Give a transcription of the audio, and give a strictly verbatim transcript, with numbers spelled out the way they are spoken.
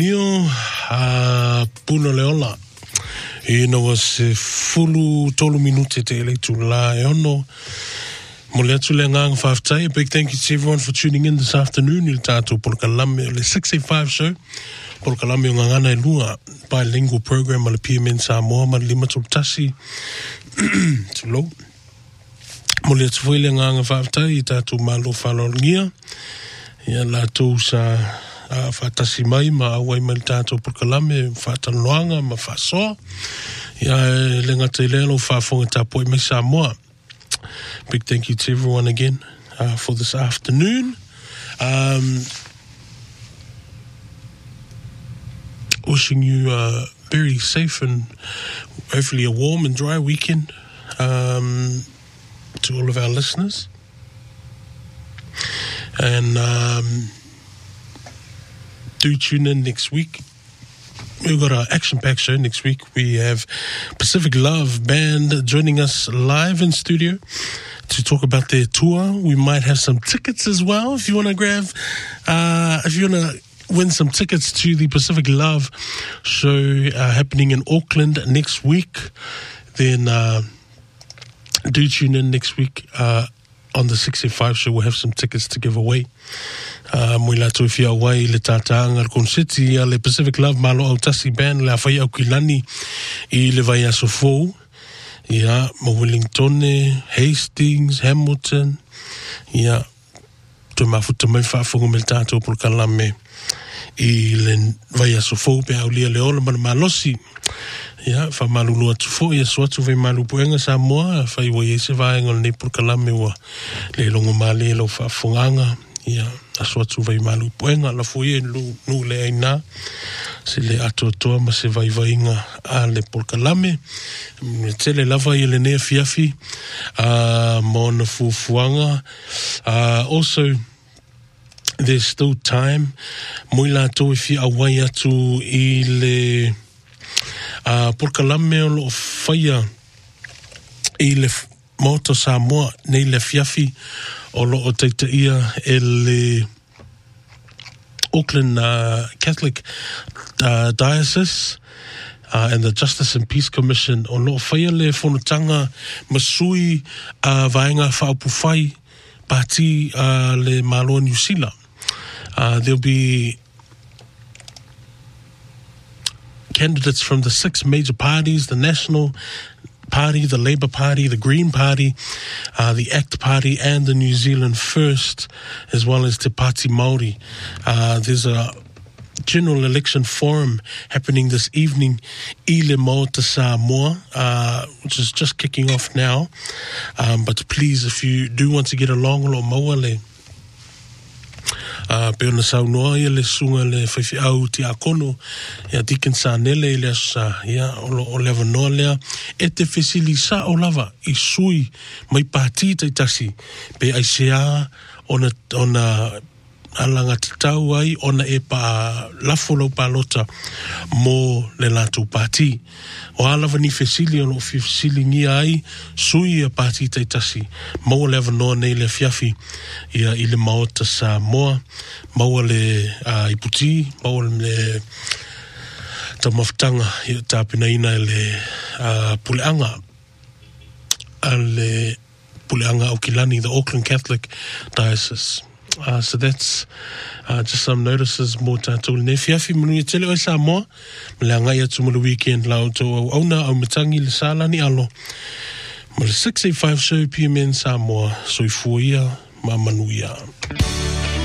Io a puno leola. Ino was fulu tolu minute te ele tu la e ono. Mo le atu le ngang whaftai. A big thank you to everyone for tuning in this afternoon. Il tātou Polokalame o le six eighty-five show. Polokalame o ngangana e lua. Bilingual program o le P M N Samoa ma le lima tasi. Tulo. Mo le atu le ngang whaftai. I tātou malo whalongia. Ia la tau sa... Uh, fatasi mai ma awai mai tātou Polokalame whatanoanga ma whasoa ia le ngata i lelo whafonga tāpoi mai Samoa. Big thank you to everyone again uh, for this afternoon. Um, wishing you a very safe and hopefully a warm and dry weekend um, to all of our listeners. And um, do tune in next week. We've got our action-packed show next week. We have Pacific Love Band joining us live in studio to talk about their tour. We might have some tickets as well. If you want to grab, uh, if you want to win some tickets to the Pacific Love show uh, happening in Auckland next week, then uh, do tune in next week uh, on the six eighty-five show. We'll have some tickets to give away. Uh, mui lato fia wai le tātaanga Kon City a le Pacific Love malo au tasi band le awhai au kilani I le vai aso fōu ia ma Wellington, Hastings, Hamilton ia to mafuta mai whaafonga me le tātou Polokalame I le vai aso fōu pe au lia le ola mana malosi ia wha malulu atu fōu ia suatu vei malu puenga Samoa whai wai ese vaenga le Polokalame wa le longo male lo whaafonganga ia aso atu vai malu puenga la fuie lu nu le aina se le ato toa ma se vai vainga a le Polokalame me tele lava I le nea fiafi uh, mo na fufuanga uh, also there's still time moi la to if you away atu I le uh, Polokalame o lo faya I le moto Samoa nei le fiafi o lo o teita ia e le Auckland uh, Catholic uh, Diocese uh, and the Justice and Peace Commission o lo whaia le whanutanga masui uh, vaenga whaupufai pati uh, le Maloa New Zealand. Uh, there'll be candidates from the six major parties, the National Party, the Labour Party, the Green Party, uh, the ACT Party, and the New Zealand First, as well as Te Pāti Māori. Uh, there's a general election forum happening this evening, I le Maota Samoa, uh, which is just kicking off now. Um, but please, if you do want to get along, lo maua le Uh, pe ona saunoa ia le sunga le whaiwhi au ti a kono ia diken sa nele le asa ia o, o le avanoa lea e te whesili sa o lava I sui mai pāti tai tasi pe ai sea ona, ona alanga te tau ai ona e pa lafo lau pa lota mo le lātou pāti o alawa ni whesili ono whesili ngi ai sui a pāti tai tasi maua le avanoa nei le fiafi ia I le Maota Samoa maua le uh, iputi maua le tamaftanga ia tāpina ina le uh, puleanga a le puleanga au kilani the Auckland Catholic Diocese. Uh, so that's uh, just some notices mo tātou le fiafi manu ia tele o Samoa me le angai atu mo le weekend lau tō au auna au matangi le sala ni alo mo le six eighty-five show P M N Samoa soifua ia ma manuia.